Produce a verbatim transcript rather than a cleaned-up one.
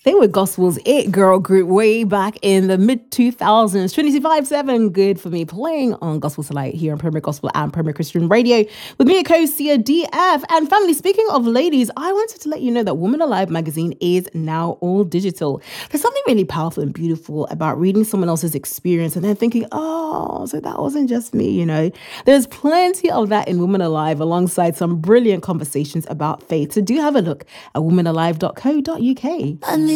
They were Gospel's It Girl group way back in the mid two thousands. Trinity five seven, good for me, playing on Gospel Tonight here on Premier Gospel and Premier Christian Radio with me, Akosia D F. And family, speaking of ladies, I wanted to let you know that Woman Alive magazine is now all digital. There's something really powerful and beautiful about reading someone else's experience and then thinking, oh, so that wasn't just me, you know. There's plenty of that in Woman Alive alongside some brilliant conversations about faith. So do have a look at woman alive dot co dot uk.